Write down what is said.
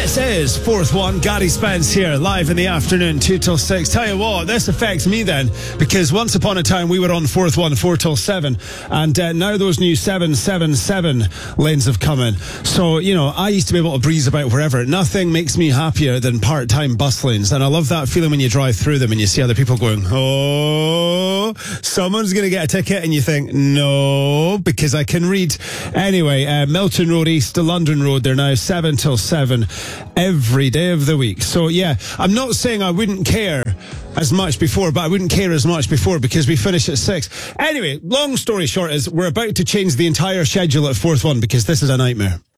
This is Fourth One. Gary Spence here, live in the afternoon, 2 till 6. Tell you what, this affects me then, because once upon a time we were on Fourth One, 4 till 7, and now those new 777 lanes have come in. So, you know, I used to be able to breeze about wherever. Nothing makes me happier than part-time bus lanes, and I love that feeling when you drive through them and you see other people going, oh, someone's going to get a ticket, and you think, no, because I can read. Anyway, Milton Road East to London Road, they're now 7 till 7 every day of the week. So yeah, I'm not saying I wouldn't care as much before, but I wouldn't care as much before because we finish at 6. Anyway, long story short is we're about to change the entire schedule at Fourth One because this is a nightmare.